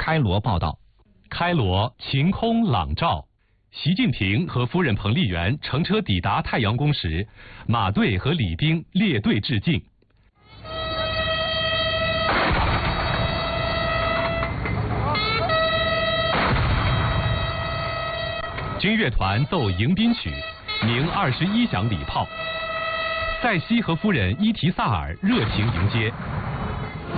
开罗报道。 开罗晴空朗照，习近平和夫人彭丽媛乘车抵达太阳宫时，马队和礼兵列队致敬。军乐团奏迎宾曲，鸣21响礼炮。塞西和夫人伊提萨尔热情迎接，